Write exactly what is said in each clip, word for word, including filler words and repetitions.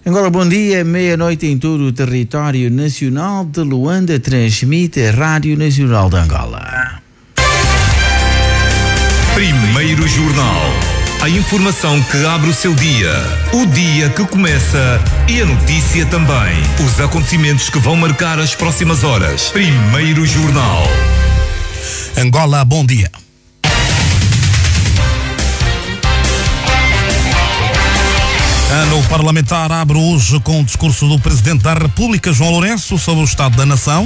Agora, bom dia, meia-noite em todo o território nacional de Luanda, transmite a Rádio Nacional de Angola. Primeiro Jornal. A informação que abre o seu dia, o dia que começa e a notícia também. Os acontecimentos que vão marcar as próximas horas. Primeiro Jornal. Angola, bom dia. Ano parlamentar abre hoje com o discurso do Presidente da República, João Lourenço, sobre o Estado da Nação.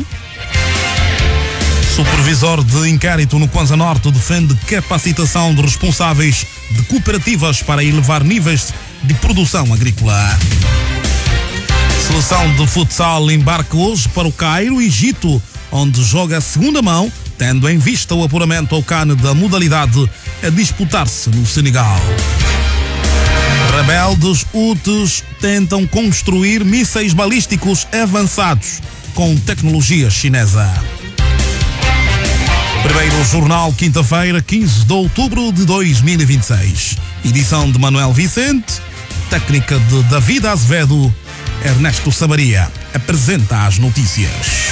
Supervisor de inquérito no Kwanza Norte defende capacitação de responsáveis de cooperativas para elevar níveis de produção agrícola. Seleção de futsal embarca hoje para o Cairo, Egito, onde joga a segunda mão, tendo em vista o apuramento ao C A N da modalidade a disputar-se no Senegal. Rebeldes Houthis tentam construir mísseis balísticos avançados com tecnologia chinesa. Primeiro Jornal, quinta-feira, quinze de outubro de dois mil e vinte e seis. Edição de Manuel Vicente, técnica de David Azevedo. Ernesto Samaria apresenta as notícias.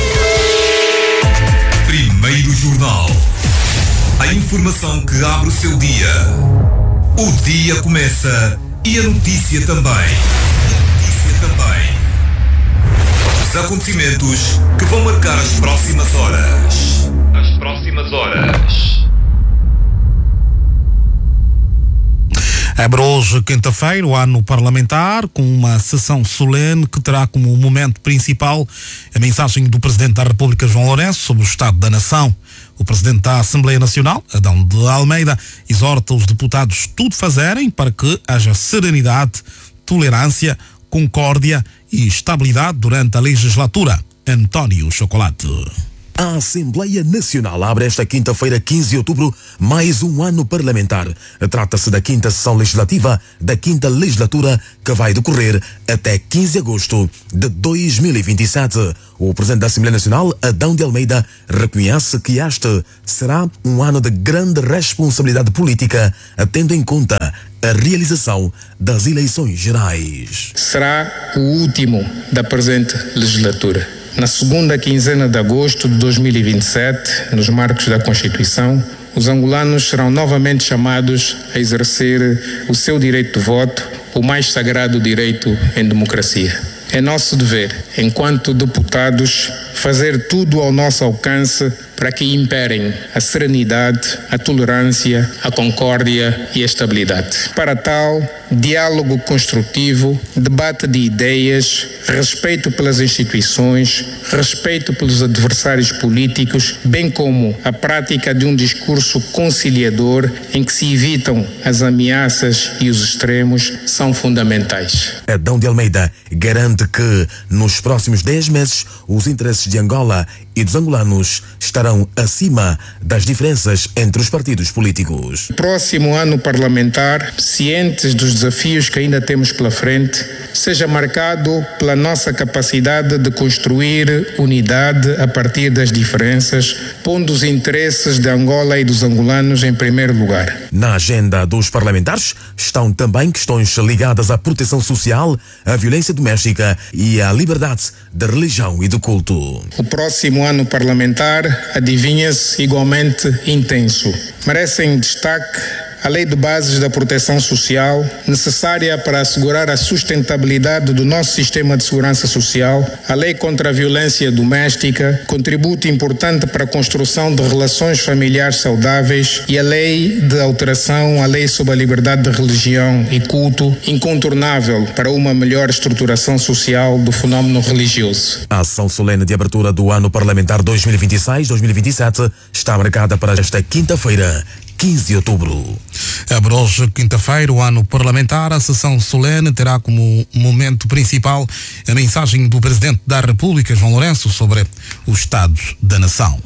Primeiro Jornal. A informação que abre o seu dia. O dia começa e a notícia também. A notícia também. Os acontecimentos que vão marcar as próximas horas. As próximas horas. Abre hoje, quinta-feira, o ano parlamentar, com uma sessão solene que terá como momento principal a mensagem do Presidente da República, João Lourenço, sobre o Estado da Nação. O Presidente da Assembleia Nacional, Adão de Almeida, exorta os deputados tudo fazerem para que haja serenidade, tolerância, concórdia e estabilidade durante a legislatura. António Chocolate. A Assembleia Nacional abre esta quinta-feira, quinze de outubro, mais um ano parlamentar. Trata-se da quinta sessão legislativa da quinta legislatura, que vai decorrer até quinze de agosto de dois mil e vinte e sete. O Presidente da Assembleia Nacional, Adão de Almeida, reconhece que este será um ano de grande responsabilidade política, tendo em conta a realização das eleições gerais. Será o último da presente legislatura. Na segunda quinzena de agosto de dois mil e vinte e sete, nos marcos da Constituição, os angolanos serão novamente chamados a exercer o seu direito de voto, o mais sagrado direito em democracia. É nosso dever, enquanto deputados, fazer tudo ao nosso alcance para que imperem a serenidade, a tolerância, a concórdia e a estabilidade. Para tal, diálogo construtivo, debate de ideias, respeito pelas instituições, respeito pelos adversários políticos, bem como a prática de um discurso conciliador em que se evitam as ameaças e os extremos, são fundamentais. Adão de Almeida garante que, nos próximos dez meses, os interesses de Angola e dos angolanos estarão acima das diferenças entre os partidos políticos. Próximo ano parlamentar, cientes dos desafios que ainda temos pela frente, seja marcado pela nossa capacidade de construir unidade a partir das diferenças, pondo os interesses de Angola e dos angolanos em primeiro lugar. Na agenda dos parlamentares estão também questões ligadas à proteção social, à violência doméstica e à liberdade de religião e de culto. O próximo ano parlamentar adivinha-se igualmente intenso. Merecem destaque a Lei de Bases da Proteção Social, necessária para assegurar a sustentabilidade do nosso sistema de segurança social, a Lei contra a Violência Doméstica, contributo importante para a construção de relações familiares saudáveis, e a Lei de alteração à Lei sobre a Liberdade de Religião e Culto, incontornável para uma melhor estruturação social do fenómeno religioso. A ação solene de abertura do ano parlamentar dois mil e vinte e seis dois mil e vinte e sete está marcada para esta quinta-feira, quinze de outubro. Abre hoje, quinta-feira, o ano parlamentar. A sessão solene terá como momento principal a mensagem do Presidente da República, João Lourenço, sobre o Estado da Nação.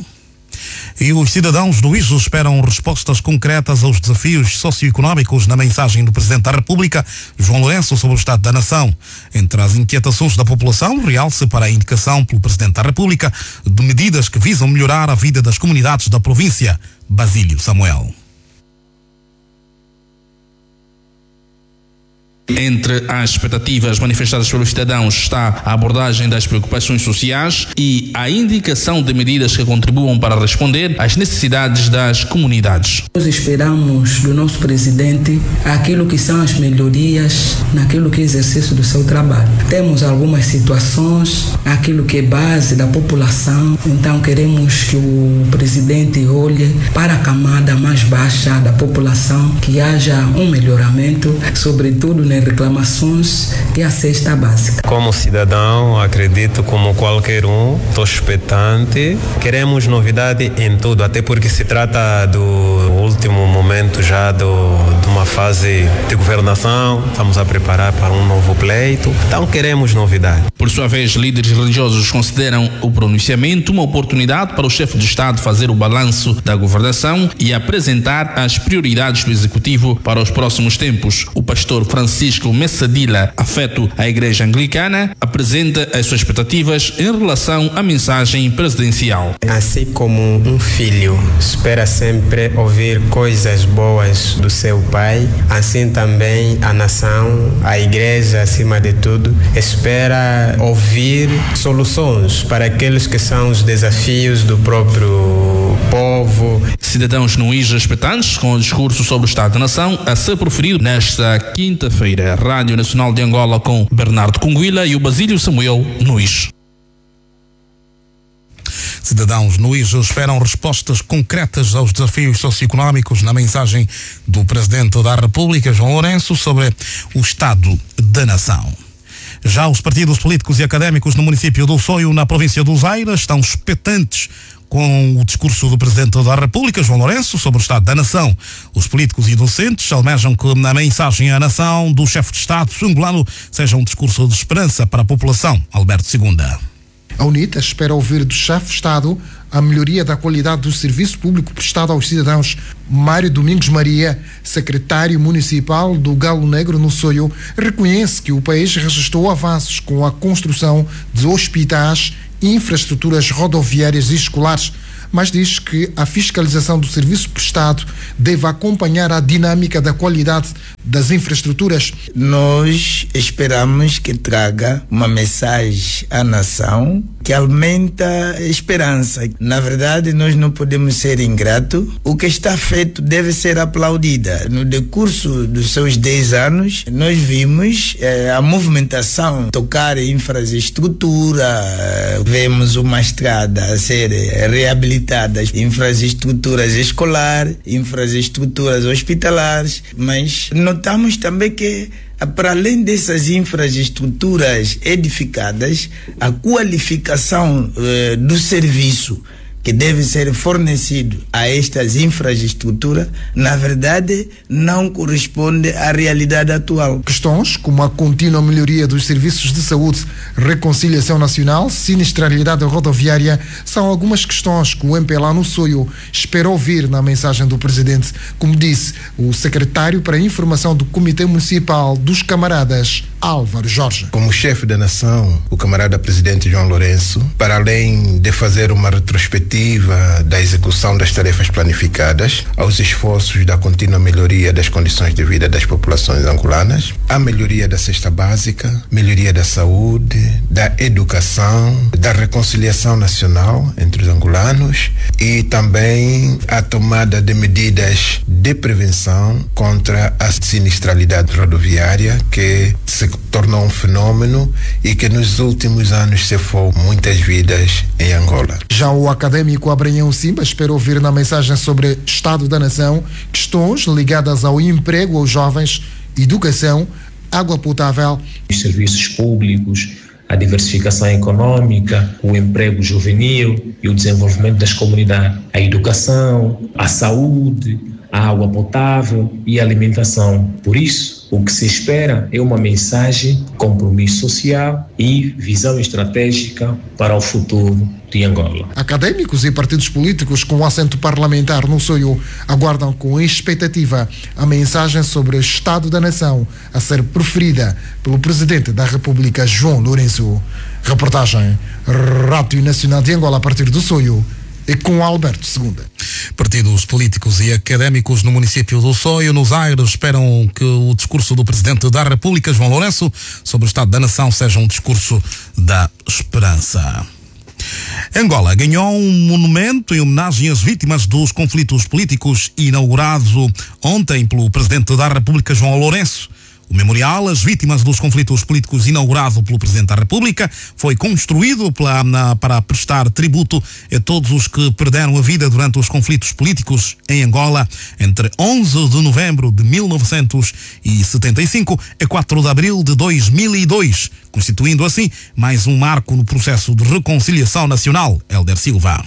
E os cidadãos do Ijo esperam respostas concretas aos desafios socioeconómicos na mensagem do Presidente da República, João Lourenço, sobre o Estado da Nação. Entre as inquietações da população, realce para a indicação pelo Presidente da República de medidas que visam melhorar a vida das comunidades da província. Basílio Samuel. Entre as expectativas manifestadas pelos cidadãos está a abordagem das preocupações sociais e a indicação de medidas que contribuam para responder às necessidades das comunidades. Nós esperamos do nosso presidente aquilo que são as melhorias naquilo que é exercício do seu trabalho. Temos algumas situações, aquilo que é base da população, então queremos que o presidente olhe para a camada mais baixa da população, que haja um melhoramento, sobretudo nas reclamações e a cesta básica. Como cidadão, acredito como qualquer um, estou expectante, queremos novidade em tudo, até porque se trata do último momento já do, de uma fase de governação, estamos a preparar para um novo pleito, então queremos novidade. Por sua vez, líderes religiosos consideram o pronunciamento uma oportunidade para o chefe de Estado fazer o balanço da governação e apresentar as prioridades do Executivo para os próximos tempos. O pastor Francisco Messadila, afeto à Igreja Anglicana, apresenta as suas expectativas em relação à mensagem presidencial. Assim como um filho espera sempre ouvir coisas boas do seu pai, assim também a nação, a Igreja, acima de tudo, espera ouvir soluções para aqueles que são os desafios do próprio povo. Cidadãos nuís respeitantes com o discurso sobre o Estado da Nação a ser proferido nesta quinta-feira. Rádio Nacional de Angola com Bernardo Conguila e o Basílio Samuel Nuís. Cidadãos nuís esperam respostas concretas aos desafios socioeconómicos na mensagem do Presidente da República, João Lourenço, sobre o Estado da Nação. Já os partidos políticos e académicos no município do Soio, na província do Zaire, estão expectantes com o discurso do Presidente da República, João Lourenço, sobre o Estado da Nação. Os políticos e docentes almejam que a mensagem à nação do chefe de Estado angolano seja um discurso de esperança para a população. Alberto Segunda. A UNITA espera ouvir do chefe de Estado a melhoria da qualidade do serviço público prestado aos cidadãos. Mário Domingos Maria, secretário municipal do Galo Negro no Soio, reconhece que o país registrou avanços com a construção de hospitais, infraestruturas rodoviárias e escolares, mas diz que a fiscalização do serviço prestado deve acompanhar a dinâmica da qualidade das infraestruturas. Nós esperamos que traga uma mensagem à nação que aumenta a esperança. Na verdade, nós não podemos ser ingratos. O que está feito deve ser aplaudido. No decurso dos seus dez anos, nós vimos eh, a movimentação, tocar infraestrutura, eh, vemos uma estrada a ser reabilitada, infraestruturas escolares, infraestruturas hospitalares, mas notamos também que, para além dessas infraestruturas edificadas, a qualificação eh, do serviço que deve ser fornecido a estas infraestruturas, na verdade, não corresponde à realidade atual. Questões como a contínua melhoria dos serviços de saúde, reconciliação nacional, sinistralidade rodoviária, são algumas questões que o M P L A no Soio espera ouvir na mensagem do Presidente, como disse o secretário para a informação do Comitê Municipal dos Camaradas, Álvaro Jorge. Como chefe da nação, o camarada Presidente João Lourenço, para além de fazer uma retrospectiva da execução das tarefas planificadas, aos esforços da contínua melhoria das condições de vida das populações angolanas, a melhoria da cesta básica, melhoria da saúde, da educação, da reconciliação nacional entre os angolanos e também a tomada de medidas de prevenção contra a sinistralidade rodoviária, que se tornou um fenômeno e que nos últimos anos cefou muitas vidas em Angola. Já o académico Abraão Simba espera ouvir na mensagem sobre Estado da Nação questões ligadas ao emprego aos jovens, educação, água potável, os serviços públicos, a diversificação econômica, o emprego juvenil e o desenvolvimento das comunidades, a educação, a saúde, a água potável e a alimentação. Por isso, o que se espera é uma mensagem, compromisso social e visão estratégica para o futuro de Angola. Académicos e partidos políticos com assento parlamentar no Soio aguardam com expectativa a mensagem sobre o Estado da Nação a ser proferida pelo Presidente da República, João Lourenço. Reportagem Rádio Nacional de Angola a partir do Soio e com Alberto Segunda. Partidos políticos e académicos no município do Soio, nos Aires, esperam que o discurso do Presidente da República, João Lourenço, sobre o Estado da Nação seja um discurso da esperança. Angola ganhou um monumento em homenagem às vítimas dos conflitos políticos, inaugurado ontem pelo Presidente da República, João Lourenço. O memorial às vítimas dos conflitos políticos, inaugurado pelo Presidente da República, foi construído pela, na, para prestar tributo a todos os que perderam a vida durante os conflitos políticos em Angola entre onze de novembro de mil novecentos e setenta e cinco a quatro de abril de dois mil e dois, constituindo assim mais um marco no processo de reconciliação nacional. Hélder Silva.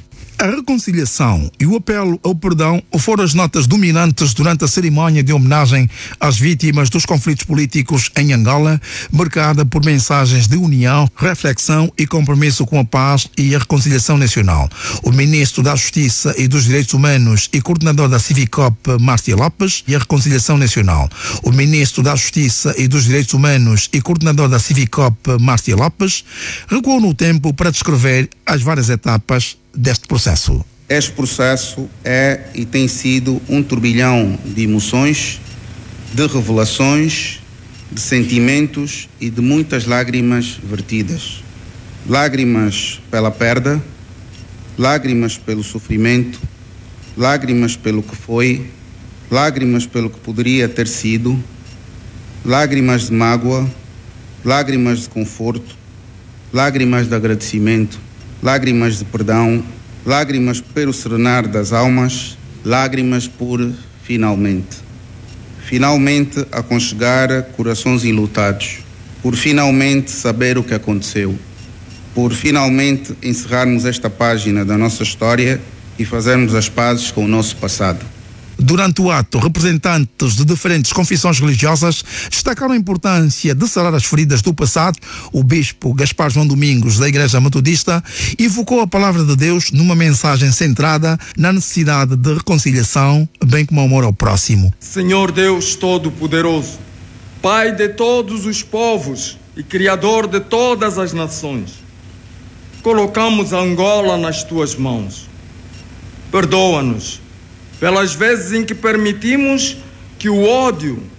A reconciliação e o apelo ao perdão foram as notas dominantes durante a cerimónia de homenagem às vítimas dos conflitos políticos em Angola, marcada por mensagens de união, reflexão e compromisso com a paz e a reconciliação nacional. O ministro da Justiça e dos Direitos Humanos e coordenador da Civicop, Márcia Lopes, e a reconciliação nacional. O ministro da Justiça e dos Direitos Humanos e coordenador da Civicop, Márcia Lopes, recuou no tempo para descrever as várias etapas deste processo. Este processo é e tem sido um turbilhão de emoções, de revelações, de sentimentos e de muitas lágrimas vertidas. Lágrimas pela perda, lágrimas pelo sofrimento, lágrimas pelo que foi, lágrimas pelo que poderia ter sido, lágrimas de mágoa, lágrimas de conforto, lágrimas de agradecimento, lágrimas de perdão, lágrimas pelo serenar das almas, lágrimas por finalmente. Finalmente aconchegar corações enlutados, por finalmente saber o que aconteceu, por finalmente encerrarmos esta página da nossa história e fazermos as pazes com o nosso passado. Durante o ato, representantes de diferentes confissões religiosas destacaram a importância de sarar as feridas do passado. O bispo Gaspar João Domingos, da Igreja Metodista, evocou a palavra de Deus numa mensagem centrada na necessidade de reconciliação, bem como amor ao próximo. Senhor Deus Todo-Poderoso, Pai de todos os povos e Criador de todas as nações, colocamos a Angola nas tuas mãos. Perdoa-nos pelas vezes em que permitimos que o ódio